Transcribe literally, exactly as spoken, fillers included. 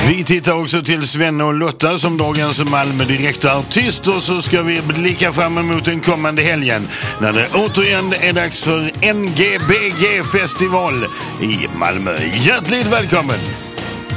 Vi tittar också till Sven och Lotta som dagens Malmö direkta artister, så ska vi blicka fram emot den kommande helgen när det återigen är dags för N G B G-festival i Malmö. Hjärtligt välkommen!